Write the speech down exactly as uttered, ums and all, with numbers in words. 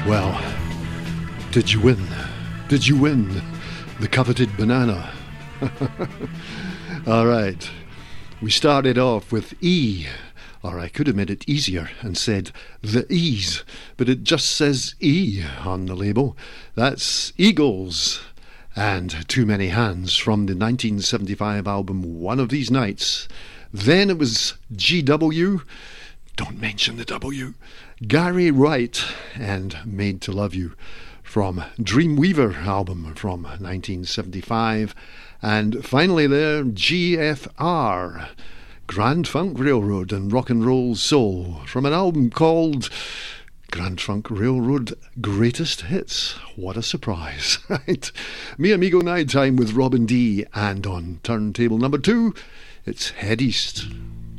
Well, did you win? Did you win the coveted banana? All right. We started off with E, or I could have made it easier and said the E's, but it just says E on the label. That's Eagles and Too Many Hands from the nineteen seventy-five album One of These Nights. Then it was G W, don't mention the W, Gary Wright and Made to Love You from Dreamweaver album from nineteen seventy-five. And finally there, G F R, Grand Funk Railroad and Rock and Roll Soul from an album called Grand Funk Railroad Greatest Hits. What a surprise, right? Mi Amigo Night Time with Robin D. And on turntable number two, it's Head East.